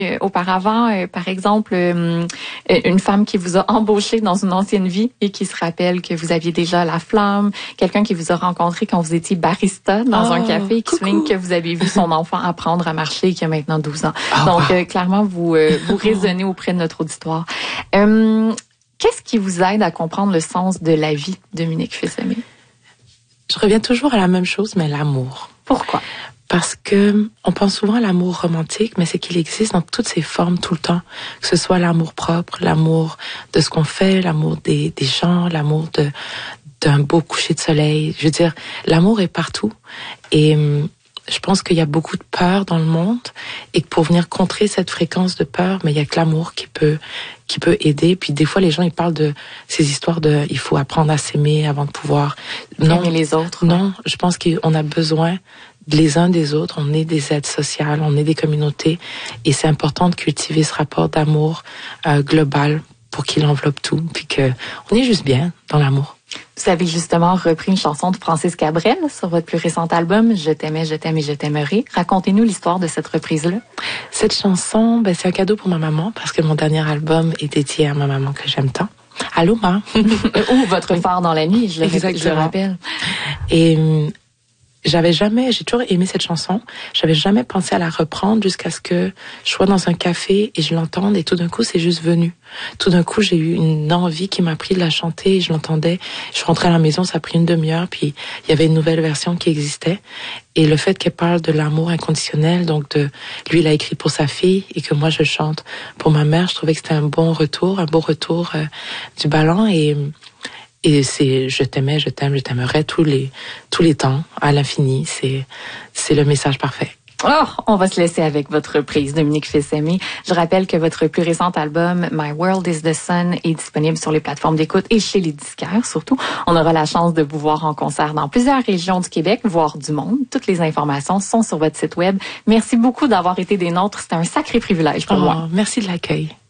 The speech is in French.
Auparavant, par exemple, une femme qui vous a embauché dans une ancienne vie et qui se rappelle que vous aviez déjà la flamme, quelqu'un qui vous a rencontré quand vous étiez barista dans un café et qui souligne que vous avez vu son enfant apprendre à marcher et qui a maintenant 12 ans. Donc, clairement, vous résonnez auprès de notre auditoire. Qu'est-ce qui vous aide à comprendre le sens de la vie, Dominique Fils-Aimé? Je reviens toujours à la même chose, mais l'amour. Pourquoi? Parce que on pense souvent à l'amour romantique, mais c'est qu'il existe dans toutes ses formes tout le temps. Que ce soit l'amour propre, l'amour de ce qu'on fait, l'amour des gens, l'amour d'un beau coucher de soleil. Je veux dire, l'amour est partout. Et je pense qu'il y a beaucoup de peur dans le monde et que pour venir contrer cette fréquence de peur, mais il y a que l'amour qui peut aider. Puis des fois, les gens, ils parlent de ces histoires de il faut apprendre à s'aimer avant de pouvoir aimer les autres. Non, je pense qu'on a besoin les uns des autres. On est des êtres sociales, on est des communautés et c'est important de cultiver ce rapport d'amour global pour qu'il enveloppe tout puis que on est juste bien dans l'amour. Vous avez justement repris une chanson de Francis Cabrel sur votre plus récent album, Je t'aimais, je t'aime et je t'aimerai. Racontez-nous l'histoire de cette reprise-là. Cette chanson, c'est un cadeau pour ma maman parce que mon dernier album est dédié à ma maman que j'aime tant. Allô, ma? Ou votre phare dans la nuit, je le rappelle. Et j'ai toujours aimé cette chanson. J'avais jamais pensé à la reprendre jusqu'à ce que je sois dans un café et je l'entende et tout d'un coup, c'est juste venu. Tout d'un coup, j'ai eu une envie qui m'a pris de la chanter et je l'entendais. Je rentrais à la maison, ça a pris une demi-heure puis il y avait une nouvelle version qui existait. Et le fait qu'elle parle de l'amour inconditionnel, donc lui, il a écrit pour sa fille et que moi, je chante pour ma mère, je trouvais que c'était un beau retour du ballon et c'est je t'aimais, je t'aime, je t'aimerai tous les temps, à l'infini. C'est le message parfait. Oh, on va se laisser avec votre reprise, Dominique Fils-Aimé. Je rappelle que votre plus récent album, My World is the Sun, est disponible sur les plateformes d'écoute et chez les disquaires surtout. On aura la chance de vous voir en concert dans plusieurs régions du Québec, voire du monde. Toutes les informations sont sur votre site web. Merci beaucoup d'avoir été des nôtres. C'était un sacré privilège pour moi. Merci de l'accueil.